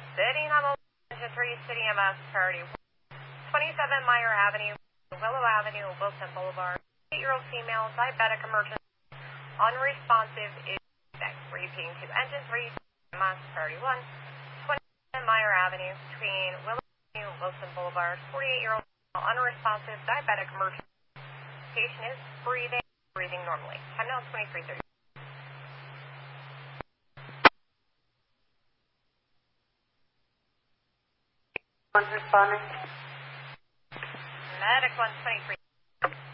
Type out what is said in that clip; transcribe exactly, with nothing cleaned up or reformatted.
City nine one one three, City M S priority twenty-seven Meyer Avenue, Willow Avenue, Wilson Boulevard. eight-year-old female, diabetic emergency, unresponsive is next. Repeating to engine three, M S priority one, twenty-seven Meyer Avenue, between Willow Avenue, Wilson Boulevard. forty-eight-year-old female, unresponsive, diabetic emergency. Patient is breathing, breathing normally. Time now twenty-three thirty. One responding. Medic one twenty-three.